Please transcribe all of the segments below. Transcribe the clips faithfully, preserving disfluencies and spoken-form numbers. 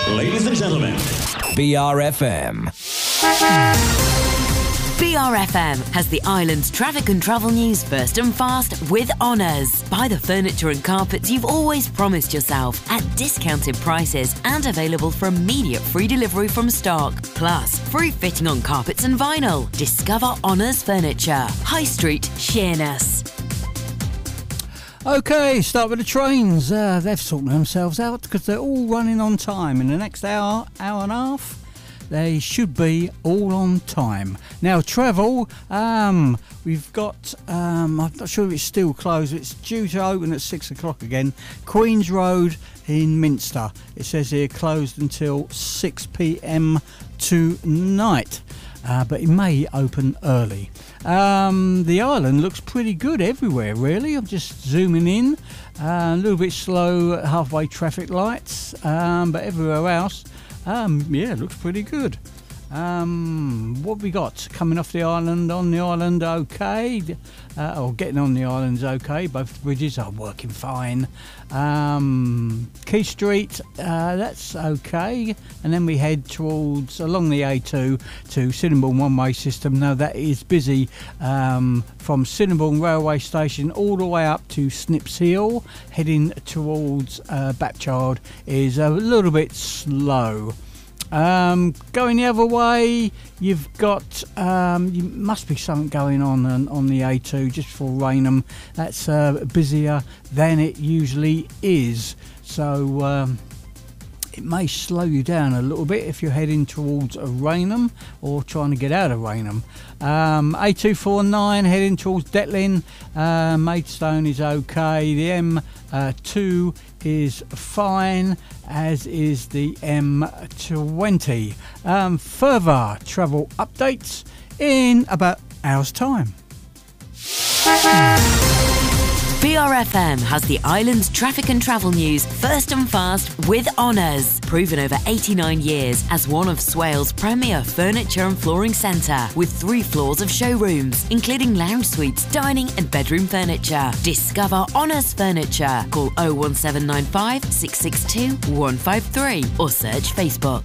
Ladies and gentlemen, B R F M. B R F M has the island's traffic and travel news first and fast with Honours. Buy the furniture and carpets you've always promised yourself at discounted prices and available for immediate free delivery from stock. Plus, free fitting on carpets and vinyl. Discover Honours Furniture. High Street, Sheerness. OK, start with the trains. Uh, they've sorted themselves out because they're all running on time. In the next hour, hour and a half, they should be all on time. Now, travel, um, we've got, um, I'm not sure if it's still closed, it's due to open at six o'clock again. Queen's Road in Minster. It says here closed until six p.m. tonight, uh, but it may open early. Um, the island looks pretty good everywhere, really. I'm just zooming in. Uh, a little bit slow at halfway traffic lights, um, but everywhere else, Um, yeah, it looks pretty good. Um, what have we got coming off the island? On the island, okay. Uh, or getting on the island's okay. Both bridges are working fine. Um, Key Street, uh, that's okay. And then we head towards along the A two to Cinnamon one-way system. Now that is busy um, from Cinnamon railway station all the way up to Snips Hill. Heading towards uh, Bapchard is a little bit slow. Um, going the other way, you've got, um, you must be something going on on, on the A two just before Rainham. That's uh, busier than it usually is. So um, it may slow you down a little bit if you're heading towards Rainham or trying to get out of Rainham. Um, A two forty-nine heading towards Detlin. Uh, Maidstone is okay. The M two is fine, as is the M twenty. Um, further travel updates in about an hour's time. B R F M has the island's traffic and travel news first and fast with Honours. Proven over eighty-nine years as one of Swale's premier furniture and flooring centre, with three floors of showrooms, including lounge suites, dining and bedroom furniture. Discover Honours Furniture. Call oh one seven nine five, six six two, one five three or search Facebook.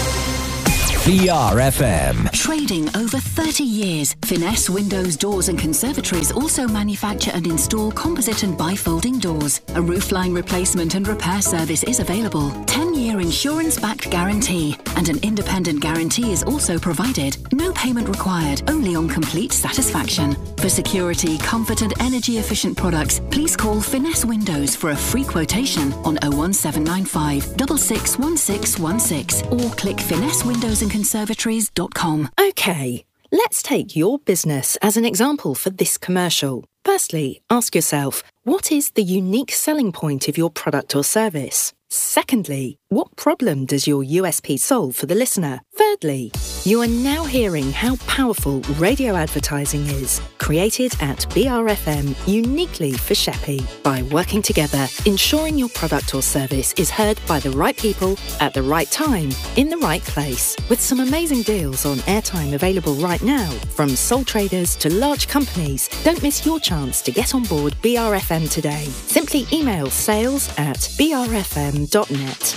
B R F M. Trading over thirty years, Finesse Windows, Doors and Conservatories also manufacture and install composite and bifolding doors. A roofline replacement and repair service is available. ten-year insurance-backed guarantee and an independent guarantee is also provided. No payment required, only on complete satisfaction. For security, comfort and energy-efficient products, please call Finesse Windows for a free quotation on oh one seven nine five, six six one six one six or click finesse windows and conservatories dot com. OK, let's take your business as an example for this commercial. Firstly, ask yourself, what is the unique selling point of your product or service? Secondly, what problem does your U S P solve for the listener? Thirdly, you are now hearing how powerful radio advertising is, created at B R F M uniquely for Sheppey. By working together, ensuring your product or service is heard by the right people at the right time, in the right place. With some amazing deals on airtime available right now, from sole traders to large companies, don't miss your chance to get on board B R F M today. Simply email sales at b r f m dot net.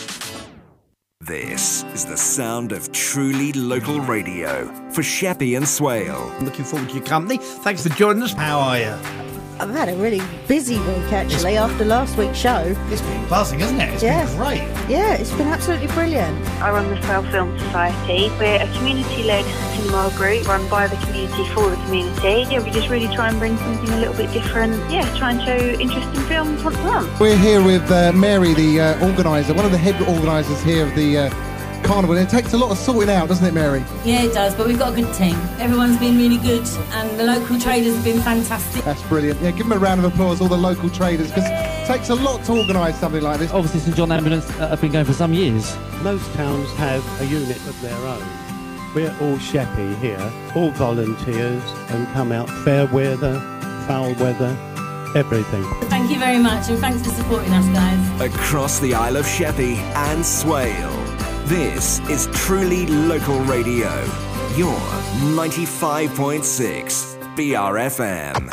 This is the sound of truly local radio for Sheppey and Swale. I'm looking forward to your company. Thanks for joining us. How are you? I've had a really busy week, actually, after last week's show. It's been buzzing, hasn't it? It's yeah. been great. Yeah, it's been absolutely brilliant. I run the Swale Film Society. We're a community-led cinema group run by the community for the community. Yeah, we just really try and bring something a little bit different. Yeah, try and show interesting films once a month. We're here with uh, Mary, the uh, organiser, one of the head organisers here of the uh, Carnival. And it takes a lot of sorting out, doesn't it, Mary? Yeah, it does, but we've got a good team. Everyone's been really good and the local traders have been fantastic. That's brilliant. Yeah, give them a round of applause, all the local traders, because it takes a lot to organise something like this. Obviously, St John Ambulance uh, have been going for some years. Most towns have a unit of their own. We're all Sheppey here, all volunteers, and come out fair weather, foul weather, everything. Thank you very much, and thanks for supporting us, guys. Across the Isle of Sheppey and Swale, this is truly local radio. Your ninety-five point six B R F M.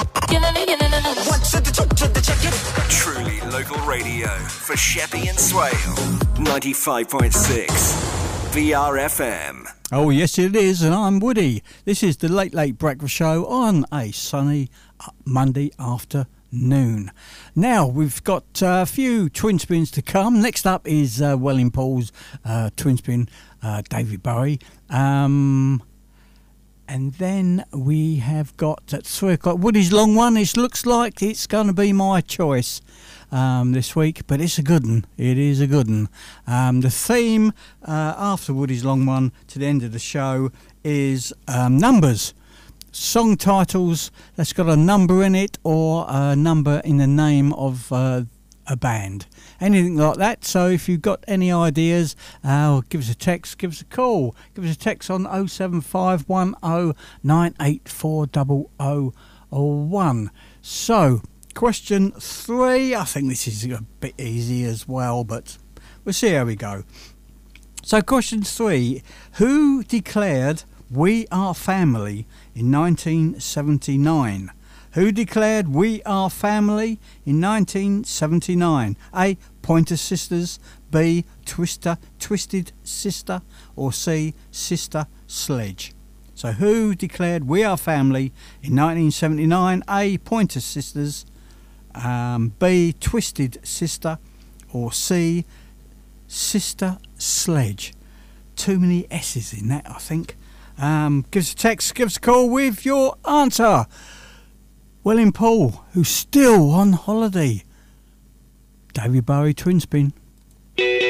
Truly local radio for Sheppey and Swale. ninety-five point six B R F M. Oh, yes, it is, and I'm Woody. This is the Late Late Breakfast Show on a sunny Monday afternoon. Now, we've got a few twin spins to come. Next up is uh, Welling Paul's uh, twin spin, uh, David Bowie. Um, and then we have got at three o'clock Woody's long one. It looks like it's going to be my choice um, this week, but it's a good one. It is a good one. Um, the theme uh, after Woody's long one to the end of the show is um, numbers. Song titles that's got a number in it or a number in the name of uh, a band. Anything like that. So if you've got any ideas, uh, give us a text, give us a call. Give us a text on oh seven five one oh nine eight four oh oh one. So, question three. I think this is a bit easy as well, but we'll see how we go. So, question three. Who declared "We Are Family" in nineteen seventy-nine? Who declared "We Are Family" in nineteen seventy-nine? A. Pointer Sisters, B. Twister, Twisted Sister, or C. Sister Sledge? So who declared "We Are Family" in nineteen seventy-nine? A. Pointer Sisters, um, B. Twisted Sister, or C. Sister Sledge? Too many S's in that, I think. Um, give us a text, give us a call with your answer. Welling Paul, who's still on holiday. David Bowie, twin spin.